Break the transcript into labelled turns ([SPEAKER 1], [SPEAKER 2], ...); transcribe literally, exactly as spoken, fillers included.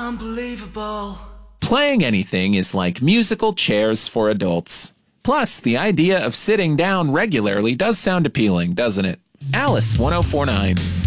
[SPEAKER 1] Unbelievable.
[SPEAKER 2] Playing anything is like musical chairs for adults. Plus, the idea of sitting down regularly does sound appealing, doesn't it? Alice one oh four point nine.